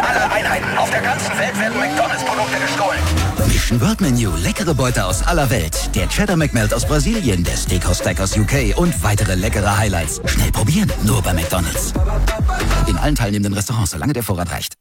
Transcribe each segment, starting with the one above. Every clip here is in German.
Alle Einheiten auf der ganzen Welt werden McDonalds-Produkte gestohlen. Mission World Menu. Leckere Beute aus aller Welt. Der Cheddar McMelt aus Brasilien, der Steakhouse Stack aus UK und weitere leckere Highlights. Schnell probieren, nur bei McDonalds. In allen teilnehmenden Restaurants, solange der Vorrat reicht.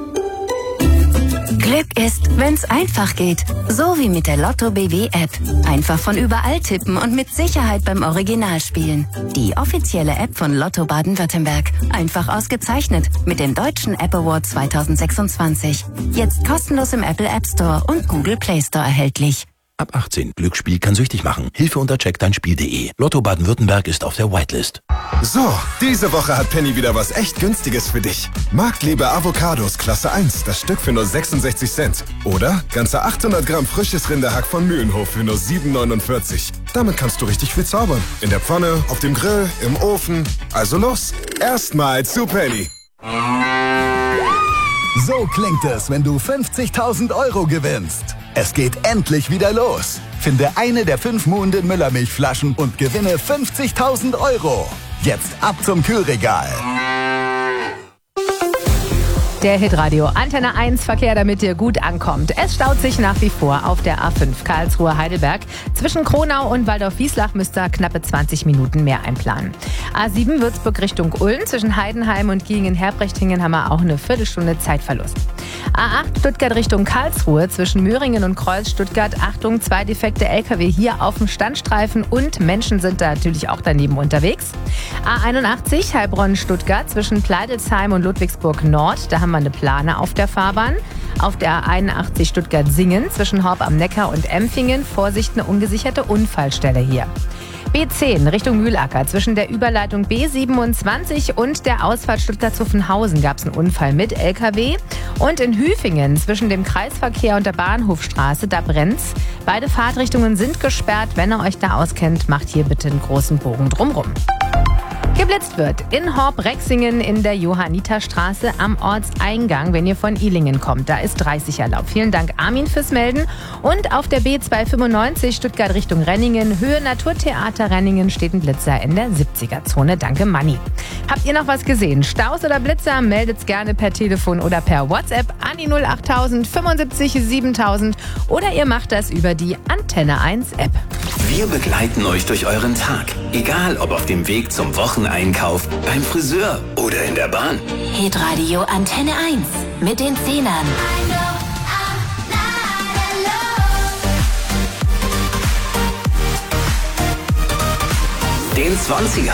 Glück ist, wenn's einfach geht. So wie mit der Lotto BW App. Einfach von überall tippen und mit Sicherheit beim Original spielen. Die offizielle App von Lotto Baden-Württemberg. Einfach ausgezeichnet mit dem Deutschen App Award 2026. Jetzt kostenlos im Apple App Store und Google Play Store erhältlich. Ab 18. Glücksspiel kann süchtig machen. Hilfe unter checkdeinspiel.de. Lotto Baden-Württemberg ist auf der Whitelist. So, diese Woche hat Penny wieder was echt Günstiges für dich. Marktliebe Avocados Klasse 1, das Stück für nur 66 Cent. Oder ganze 800 Gramm frisches Rinderhack von Mühlenhof für nur 7,49. Damit kannst du richtig viel zaubern. In der Pfanne, auf dem Grill, im Ofen. Also los, erstmal zu Penny. So klingt es, wenn du 50.000 € gewinnst. Es geht endlich wieder los. Finde eine der 5 muhenden Müllermilchflaschen und gewinne 50.000 €. Jetzt ab zum Kühlregal. Der Hitradio Antenne 1 Verkehr, damit ihr gut ankommt. Es staut sich nach wie vor auf der A5 Karlsruhe-Heidelberg. Zwischen Kronau und Waldorf-Wislach müsst ihr knappe 20 Minuten mehr einplanen. A7 Würzburg Richtung Ulm. Zwischen Heidenheim und Giengen-Herbrechtingen haben wir auch eine Viertelstunde Zeitverlust. A8 Stuttgart Richtung Karlsruhe. Zwischen Möhringen und Kreuz Stuttgart. Achtung, 2 defekte LKW hier auf dem Standstreifen und Menschen sind da natürlich auch daneben unterwegs. A81 Heilbronn Stuttgart. Zwischen Pleidelsheim und Ludwigsburg Nord. Da haben wir eine Plane auf der Fahrbahn. Auf der A81 Stuttgart-Singen zwischen Horb am Neckar und Empfingen. Vorsicht, eine ungesicherte Unfallstelle hier. B10 Richtung Mühlacker. Zwischen der Überleitung B27 und der Ausfahrt Stuttgart-Zuffenhausen gab es einen Unfall mit LKW. Und in Hüfingen zwischen dem Kreisverkehr und der Bahnhofstraße, da brennt's. Beide Fahrtrichtungen sind gesperrt. Wenn ihr euch da auskennt, macht hier bitte einen großen Bogen drumrum. Geblitzt wird in Horb-Rexingen in der Johanniterstraße am Ortseingang, wenn ihr von Ilingen kommt. Da ist 30 erlaubt. Vielen Dank, Armin, fürs Melden. Und auf der B295 Stuttgart Richtung Renningen, Höhe Naturtheater Renningen, steht ein Blitzer in der 70er-Zone. Danke, Manni. Habt ihr noch was gesehen? Staus oder Blitzer? Meldet's gerne per Telefon oder per WhatsApp an die 08000 75 7000 oder ihr macht das über die Antenne 1 App. Wir begleiten euch durch euren Tag. Egal ob auf dem Weg zum Wocheneinkauf, beim Friseur oder in der Bahn. Hitradio Antenne 1 mit den Zehnern. Den 20ern.